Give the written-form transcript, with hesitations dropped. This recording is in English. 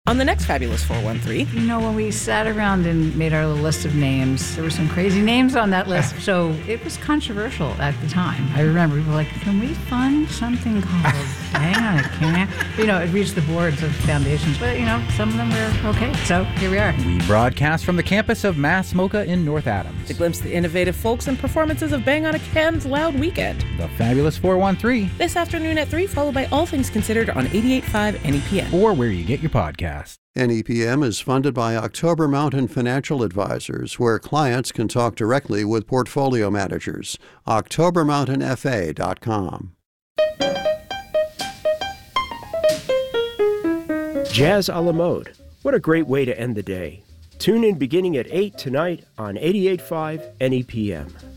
On the next Fabulous 413. You know, when we sat around and made our little list of names, there were some crazy names on that list. So it was controversial at the time. I remember people were like, can we fund something called Hang on a Can? You know, it reached the boards of foundations. But, you know, some of them were okay. So here we are. We broadcast from the campus of Mass MoCA in North Adams. To glimpse the innovative folks and performances of Bang on a Can's Loud Weekend. The Fabulous 413. This afternoon at 3, followed by All Things Considered on 88.5 NEPM. Or where you get your podcast. NEPM is funded by October Mountain Financial Advisors, where clients can talk directly with portfolio managers. OctoberMountainFA.com. Jazz a la mode. What a great way to end the day. Tune in beginning at 8 tonight on 88.5 NEPM.